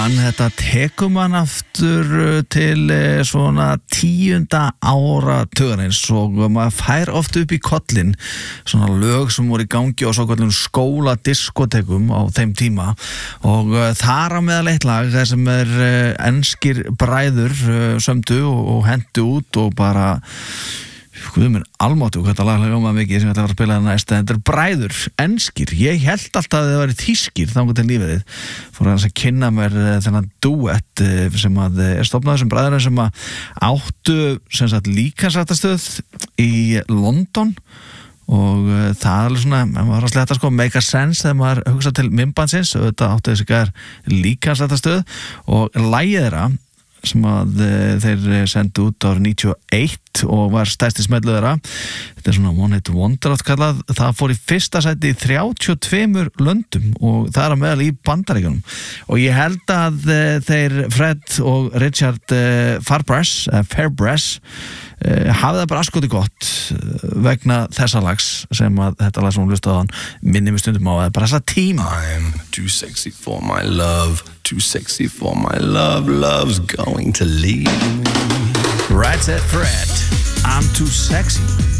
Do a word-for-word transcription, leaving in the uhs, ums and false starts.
Þetta tekur mann aftur til svona tíunda ára tugarins og maður fær oft upp í kollin svona lög sem voru í gangi og svo kallum skóladiskotekum á þeim tíma og þar á meðal eitt lag þar sem er enskir bræður sömdu og hentu út og bara Guð minn almáttugur hvað þetta lag hljómar mikið sem ég ætla að fara að spila það næst en þetta er bræður, enskir ég held alltaf að það væri þýskir þangað til lífið fór að kynna mér þennan duett sem að er stofnað þessum bræðurum sem að áttu sem sagt líkamsræktarstöð í London og það er alveg svona, maður var að sletta sko make a sense þegar maður hugsa til myndbandsins og þetta áttu þessi gæðar líkamsræktarstöð og lagið þeirra sem að þeir sendu út árið níutíu og eitt og var stærsti smellu þeirra þetta er svona One Hit Wonder átt kallað það fór í fyrsta sæti í þrjátíu og tveimur löndum og það er að meðal í Bandaríkjunum og ég held að þeir Fred og Richard Fairbrass Fairbrass hafði það bara askoti gott vegna þessa lags sem að þetta lag sem hún hlustaði á hann minni mig stundum á að bara þessa tíma I'm too sexy for my love too sexy for my love love's going to leave me Right said Fred I'm too sexy